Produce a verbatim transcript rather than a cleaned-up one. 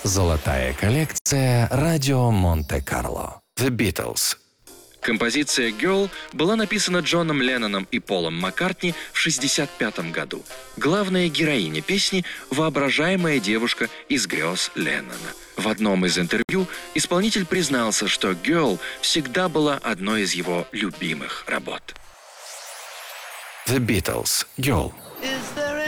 Золотая коллекция радио Монте-Карло. The Beatles. Композиция «Girl» была написана Джоном Ленноном и Полом Маккартни в шестьдесят пятом году. Главная героиня песни – воображаемая девушка из грез Леннона. В одном из интервью исполнитель признался, что «Girl» всегда была одной из его любимых работ. The Beatles. Girl. Is there